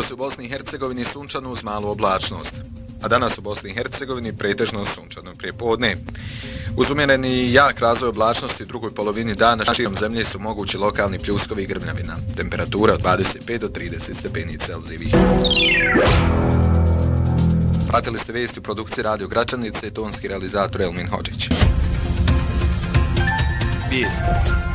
Jutros je u Bosni i Hercegovini sunčano uz malu oblačnost, a danas u Bosni i Hercegovini pretežno sunčano prijepodne. Uz umjereni i jak razvoj oblačnosti u drugoj polovini dana širom zemlje su mogući lokalni pljuskovi i grmljavina. Temperatura od 25 do 30 stepeni Celzijevih. Pratili ste vijesti u produkciji Radio Gračanice, tonski realizator Elmin Hodžić. Vijesti.